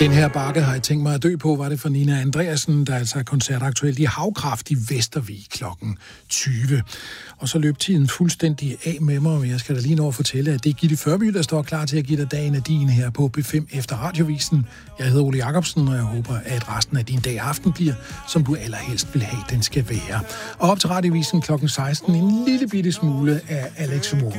Den her bakke har jeg tænkt mig at dø på, var det for Nina Andreasen, der altså er koncertaktuelt i Havkraft i Vestervig klokken 20. Og så løb tiden fuldstændig af med mig, men jeg skal da lige nå at fortælle, at det er Gitte Førby, der står klar til at give dig dagen af din her på B5 efter Radiovisen. Jeg hedder Ole Jacobsen, og jeg håber, at resten af din dag og aften bliver, som du allerhelst vil have, den skal være. Og op til Radiovisen klokken 16 en lille bitte smule af Alex Moore.